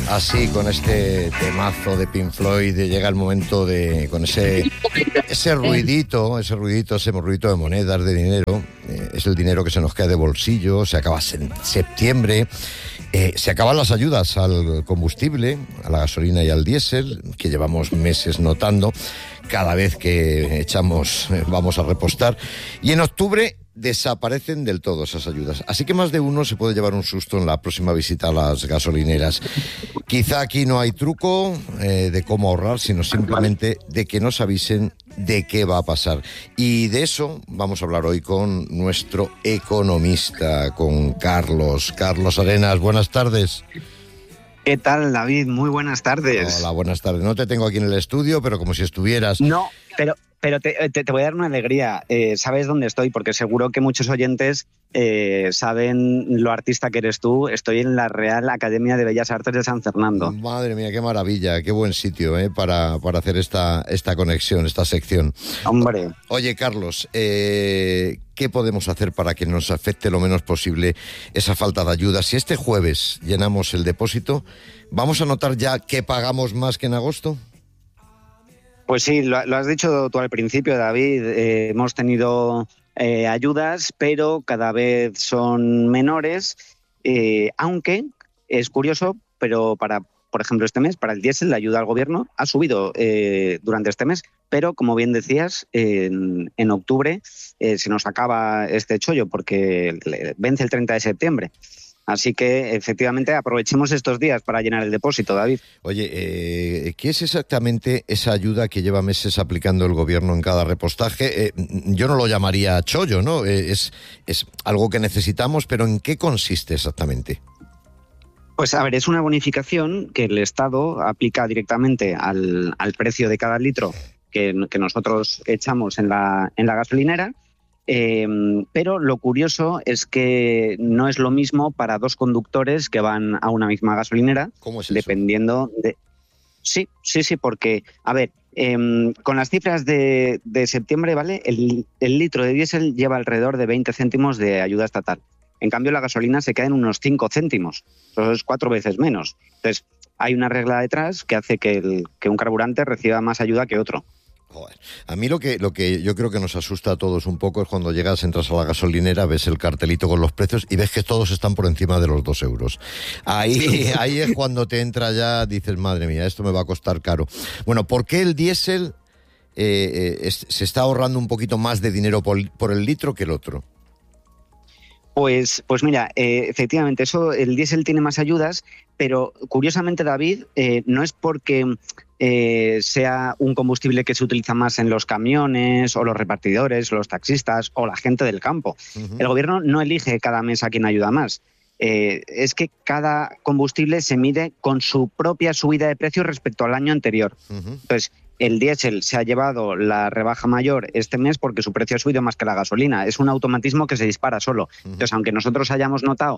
Así, con este temazo de Pink Floyd, llega el momento de, con ese ruidito, ese ruidito de monedas, de dinero, es el dinero que se nos cae de bolsillo, se acaba en septiembre, se acaban las ayudas al combustible, a la gasolina y al diésel, que llevamos meses notando, cada vez que vamos a repostar, y en octubre desaparecen del todo esas ayudas. Así que más de uno se puede llevar un susto en la próxima visita a las gasolineras. Quizá aquí no hay truco de cómo ahorrar, sino simplemente de que nos avisen de qué va a pasar. Y de eso vamos a hablar hoy con nuestro economista, con Carlos. Carlos Arenas, buenas tardes. ¿Qué tal, David? Muy buenas tardes. Hola, buenas tardes. No te tengo aquí en el estudio, pero como si estuvieras. No, pero te voy a dar una alegría. Sabes dónde estoy, porque seguro que muchos oyentes saben lo artista que eres tú. Estoy en la Real Academia de Bellas Artes de San Fernando. Madre mía, qué maravilla, qué buen sitio para hacer esta conexión, esta sección. Hombre. Oye, Carlos, ¿qué podemos hacer para que nos afecte lo menos posible esa falta de ayuda? Si este jueves llenamos el depósito, ¿vamos a notar ya que pagamos más que en agosto? Pues sí, lo has dicho tú al principio, David. Hemos tenido ayudas, pero cada vez son menores, aunque es curioso, pero por ejemplo, este mes, para el diésel, la ayuda al gobierno ha subido durante este mes, pero como bien decías, en octubre se nos acaba este chollo porque vence el 30 de septiembre. Así que, efectivamente, aprovechemos estos días para llenar el depósito, David. Oye, ¿qué es exactamente esa ayuda que lleva meses aplicando el gobierno en cada repostaje? Yo no lo llamaría chollo, ¿no? Es algo que necesitamos, pero ¿en qué consiste exactamente? Pues a ver, es una bonificación que el Estado aplica directamente al precio de cada litro que nosotros echamos en la gasolinera. Pero lo curioso es que no es lo mismo para dos conductores que van a una misma gasolinera. ¿Cómo es eso? Dependiendo de... Sí, porque, a ver, con las cifras de septiembre, ¿vale? El litro de diésel lleva alrededor de 20 céntimos de ayuda estatal. En cambio, la gasolina se queda en unos 5 céntimos. Eso es 4 veces menos. Entonces, hay una regla detrás que hace que un carburante reciba más ayuda que otro. Joder. A mí lo que yo creo que nos asusta a todos un poco es cuando entras a la gasolinera, ves el cartelito con los precios y ves que todos están por encima de los 2 euros. Ahí es cuando te entra ya, dices, madre mía, esto me va a costar caro. Bueno, ¿por qué el diésel se está ahorrando un poquito más de dinero por el litro que el otro? Pues mira, efectivamente, el diésel tiene más ayudas, pero curiosamente, David, no es porque sea un combustible que se utiliza más en los camiones o los repartidores, los taxistas o la gente del campo. Uh-huh. El gobierno no elige cada mes a quién ayuda más. Es que cada combustible se mide con su propia subida de precio respecto al año anterior. Uh-huh. Entonces, el diésel se ha llevado la rebaja mayor este mes porque su precio ha subido más que la gasolina. Es un automatismo que se dispara solo. Uh-huh. Entonces, aunque nosotros hayamos notado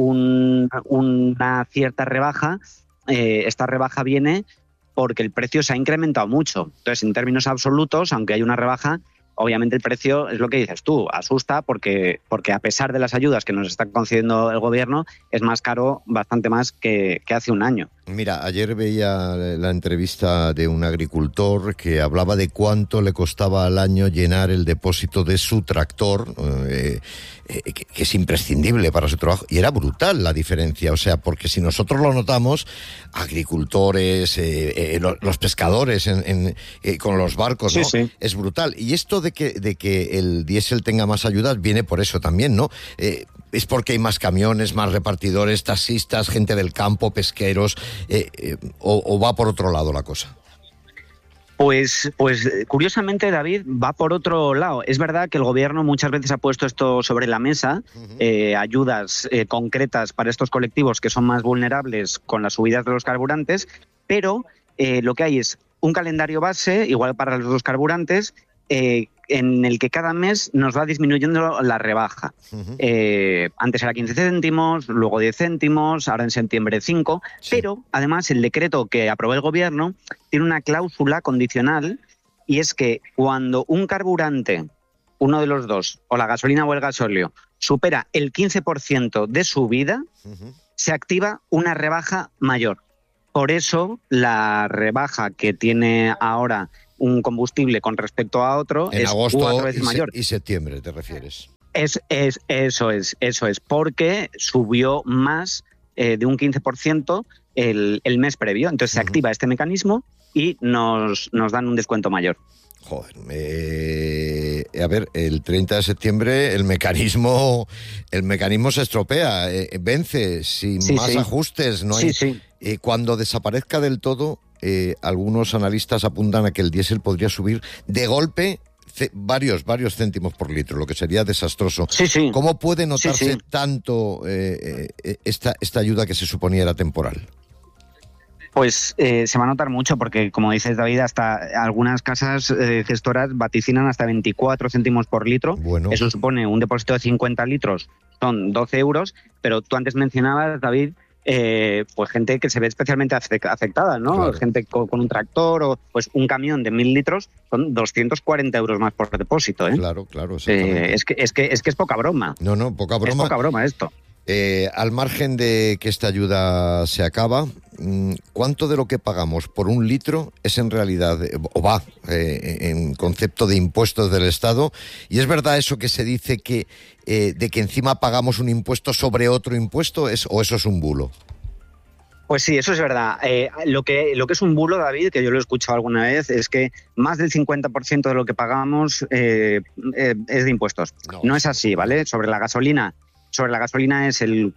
una cierta rebaja, esta rebaja viene porque el precio se ha incrementado mucho. Entonces, en términos absolutos, aunque hay una rebaja, obviamente el precio, es lo que dices tú, asusta porque a pesar de las ayudas que nos está concediendo el gobierno, es más caro, bastante más que hace un año. Mira, ayer veía la entrevista de un agricultor que hablaba de cuánto le costaba al año llenar el depósito de su tractor, que es imprescindible para su trabajo, y era brutal la diferencia. O sea, porque si nosotros lo notamos, agricultores, los pescadores con los barcos, ¿no? Sí. Es brutal. Y esto de que el diésel tenga más ayudas viene por eso también, ¿no? Es porque hay más camiones, más repartidores, taxistas, gente del campo, pesqueros, o va por otro lado la cosa. Pues curiosamente, David, va por otro lado. Es verdad que el gobierno muchas veces ha puesto esto sobre la mesa, uh-huh. Ayudas concretas para estos colectivos que son más vulnerables con las subidas de los carburantes, pero lo que hay es un calendario base, igual para los dos carburantes, en el que cada mes nos va disminuyendo la rebaja. Uh-huh. Antes era 15 céntimos, luego 10 céntimos, ahora en septiembre 5, sí. Pero además el decreto que aprobó el gobierno tiene una cláusula condicional, y es que cuando un carburante, uno de los dos, o la gasolina o el gasóleo, supera el 15% de subida, uh-huh. se activa una rebaja mayor. Por eso la rebaja que tiene ahora un combustible con respecto a otro en es agosto 4 veces mayor. Y septiembre, ¿te refieres? Eso es, porque subió más de un 15% el mes previo. Entonces se activa este mecanismo y nos dan un descuento mayor. Joder, a ver, el 30 de septiembre el mecanismo se estropea, vence sin más ajustes, no hay. Cuando desaparezca del todo, algunos analistas apuntan a que el diésel podría subir de golpe varios céntimos por litro, lo que sería desastroso. ¿Cómo puede notarse tanto esta ayuda que se suponía era temporal? Pues se va a notar mucho porque, como dices, David, hasta algunas casas gestoras vaticinan hasta 24 céntimos por litro. Bueno. Eso supone un depósito de 50 litros, son 12 euros, pero tú antes mencionabas, David, pues gente que se ve especialmente afectada, ¿no? Claro. Gente con un tractor o pues un camión de 1.000 litros son 240 euros más por depósito, ¿eh? Claro, exactamente. Es que es poca broma. No, poca broma. Es poca broma esto. Al margen de que esta ayuda se acaba, ¿cuánto de lo que pagamos por un litro es en realidad, o va en concepto de impuestos del Estado? Y es verdad eso que se dice que de que encima pagamos un impuesto sobre otro impuesto, o eso es un bulo. Pues sí, eso es verdad. Lo que es un bulo, David, que yo lo he escuchado alguna vez, es que más del 50% de lo que pagamos es de impuestos. No es así, ¿vale? Sobre la gasolina es el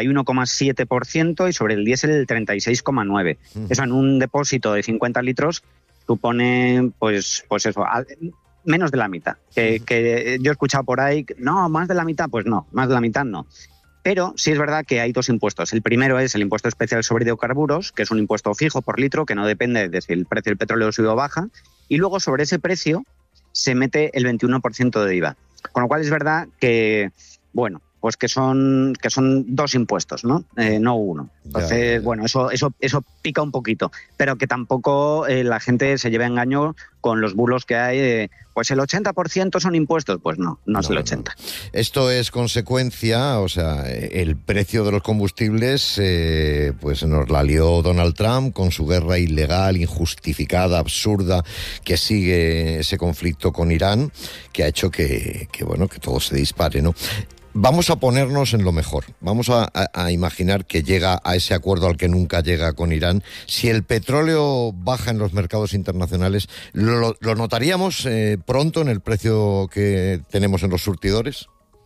41,7% y sobre el diésel el 36,9%. Eso en un depósito de 50 litros supone, pues eso, menos de la mitad. Que yo he escuchado por ahí, no, más de la mitad, pues no, más de la mitad no. Pero sí es verdad que hay dos impuestos. El primero es el impuesto especial sobre hidrocarburos, que es un impuesto fijo por litro, que no depende de si el precio del petróleo sube o baja. Y luego sobre ese precio se mete el 21% de IVA. Con lo cual es verdad que, bueno, pues que son dos impuestos, ¿no? No uno. Entonces, bueno, eso pica un poquito, pero que tampoco la gente se lleve a engaño con los bulos que hay. Pues el 80% son impuestos. Pues no es el 80%. No. Esto es consecuencia, o sea, el precio de los combustibles, pues nos la lió Donald Trump con su guerra ilegal, injustificada, absurda, que sigue ese conflicto con Irán, que ha hecho que todo se dispare, ¿no? Vamos a ponernos en lo mejor. Vamos a imaginar que llega a ese acuerdo al que nunca llega con Irán. Si el petróleo baja en los mercados internacionales, ¿lo notaríamos pronto en el precio que tenemos en los surtidores?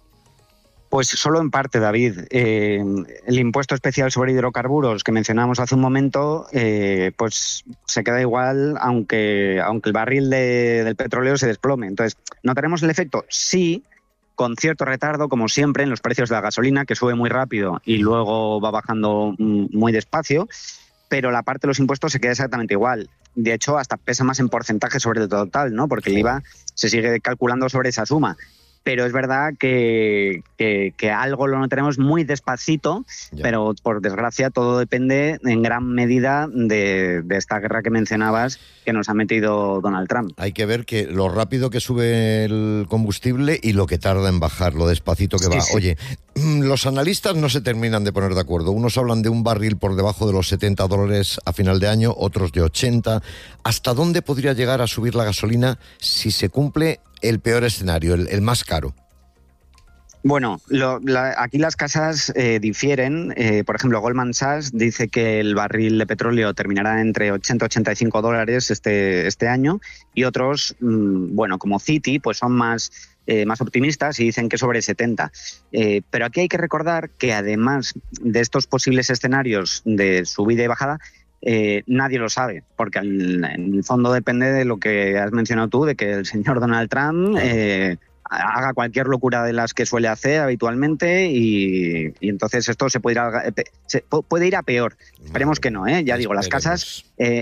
Pues solo en parte, David. El impuesto especial sobre hidrocarburos que mencionábamos hace un momento, pues se queda igual aunque el barril del petróleo se desplome. Entonces, ¿notaremos el efecto? Sí, con cierto retardo, como siempre, en los precios de la gasolina, que sube muy rápido y luego va bajando muy despacio, pero la parte de los impuestos se queda exactamente igual. De hecho, hasta pesa más en porcentaje sobre el total, ¿no? Porque el IVA se sigue calculando sobre esa suma. Pero es verdad que algo lo notaremos muy despacito, pero por desgracia todo depende en gran medida de esta guerra que mencionabas que nos ha metido Donald Trump. Hay que ver que lo rápido que sube el combustible y lo que tarda en bajar, lo despacito que va. Sí. Oye, los analistas no se terminan de poner de acuerdo. Unos hablan de un barril por debajo de los $70 a final de año, otros de 80. ¿Hasta dónde podría llegar a subir la gasolina si se cumple el peor escenario, el más caro? Bueno, aquí las casas difieren. Por ejemplo, Goldman Sachs dice que el barril de petróleo terminará entre 80 y 85 dólares este año, y otros, como Citi, pues son más optimistas y dicen que sobre 70. Pero aquí hay que recordar que además de estos posibles escenarios de subida y bajada, nadie lo sabe, porque en el fondo depende de lo que has mencionado tú, de que el señor Donald Trump haga cualquier locura de las que suele hacer habitualmente y entonces esto puede ir a peor. Esperemos que no, ya digo, las casas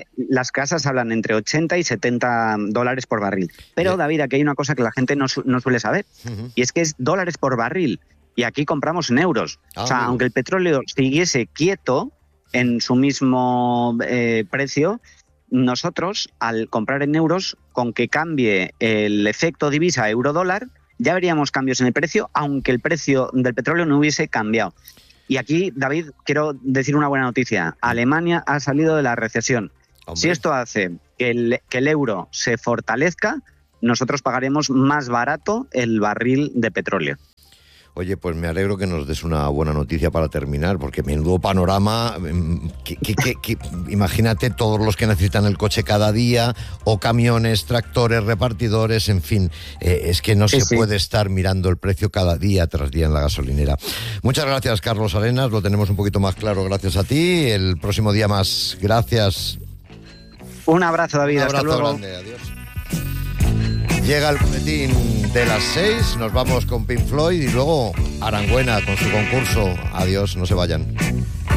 hablan entre 80 y 70 dólares por barril. Pero, David, aquí hay una cosa que la gente no suele saber, y es que es dólares por barril, y aquí compramos en euros. O sea, aunque el petróleo siguiese quieto en su mismo precio, nosotros, al comprar en euros, con que cambie el efecto divisa euro-dólar, ya veríamos cambios en el precio, aunque el precio del petróleo no hubiese cambiado. Y aquí, David, quiero decir una buena noticia. Alemania ha salido de la recesión. Hombre. Si esto hace que el euro se fortalezca, nosotros pagaremos más barato el barril de petróleo. Oye, pues me alegro que nos des una buena noticia para terminar, porque menudo panorama. Imagínate todos los que necesitan el coche cada día, o camiones, tractores, repartidores, en fin. Es que no se puede estar mirando el precio cada día tras día en la gasolinera. Muchas gracias, Carlos Arenas. Lo tenemos un poquito más claro gracias a ti. El próximo día más. Gracias. Un abrazo, David. Un abrazo hasta luego. grande. Adiós. Llega el boletín de las 6, nos vamos con Pink Floyd y luego Arangüena con su concurso. Adiós, no se vayan.